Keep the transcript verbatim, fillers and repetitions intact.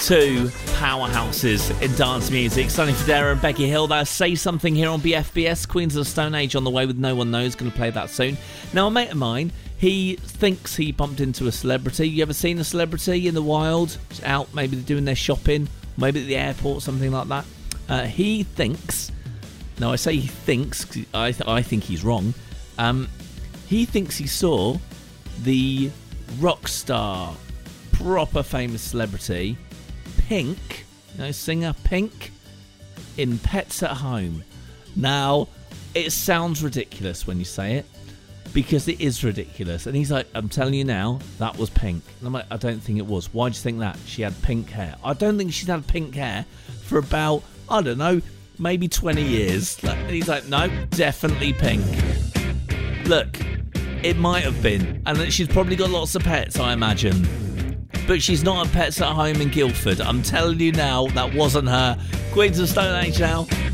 Two powerhouses in dance music. Sonny Fodera and Becky Hill. That's Say Something here on B F B S. Queens of the Stone Age on the way with No One Knows. Going to play that soon. Now, a mate of mine, he thinks he bumped into a celebrity. You ever seen a celebrity in the wild? Just out, maybe they're doing their shopping, maybe at the airport, something like that. Uh, he thinks, no, I say he thinks, 'cause I, th- I think he's wrong. Um, he thinks he saw the rock star, proper famous celebrity, Pink, you know, singer Pink, in Pets at Home. Now, it sounds ridiculous when you say it, because it is ridiculous. And he's like, I'm telling you now, that was Pink. And I'm like, I don't think it was. Why do you think that? She had pink hair. I don't think she's had pink hair for about, I don't know, maybe twenty years. And he's like, no, definitely Pink. Look, it might have been. And she's probably got lots of pets, I imagine. But she's not at Pets at Home in Guildford. I'm telling you now, that wasn't her. Queens of Stone Age now.